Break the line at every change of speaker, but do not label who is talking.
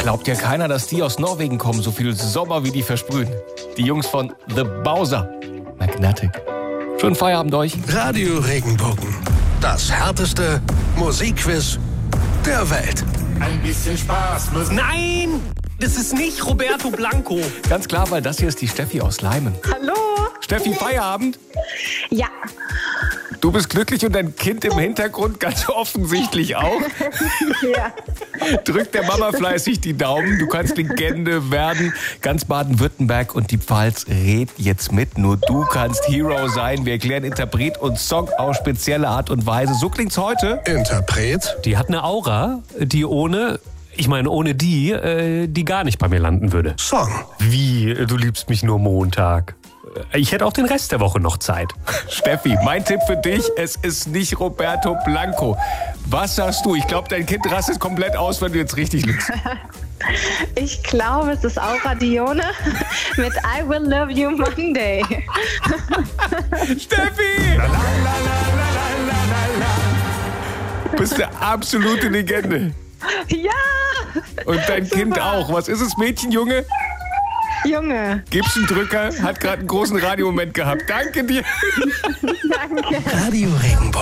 Glaubt ja keiner, dass die aus Norwegen kommen, so viel Sommer wie die versprühen. Die Jungs von The Bowser. Magnetic. Schönen Feierabend euch.
Radio Regenbogen. Das härteste Musikquiz der Welt.
Ein bisschen Spaß muss...
Nein! Das ist nicht Roberto Blanco.
Ganz klar, weil das hier ist die Steffi aus Leimen.
Hallo?
Steffi, Feierabend?
Ja.
Du bist glücklich und dein Kind im Hintergrund ganz offensichtlich auch.
Ja.
Drück der Mama fleißig die Daumen. Du kannst Legende werden. Ganz Baden-Württemberg und die Pfalz redet jetzt mit. Nur du kannst Hero sein. Wir erklären Interpret und Song auf spezielle Art und Weise. So klingt's heute.
Interpret,
Die hat eine Aura, die ohne die gar nicht bei mir landen würde.
Song.
Wie, du liebst mich nur Montag? Ich hätte auch den Rest der Woche noch Zeit.
Steffi, mein Tipp für dich, es ist nicht Roberto Blanco. Was sagst du? Ich glaube, dein Kind rastet komplett aus, wenn du jetzt richtig liegst.
Ich glaube, es ist Aura Dione mit I Will Love You Monday.
Steffi! Du bist eine absolute Legende.
Ja!
Und dein Kind auch. Was ist es, Mädchen, Junge?
Junge.
Gib's einen Drücker, hat gerade einen großen Radiomoment gehabt. Danke dir.
Danke.
Radio Regenbogen.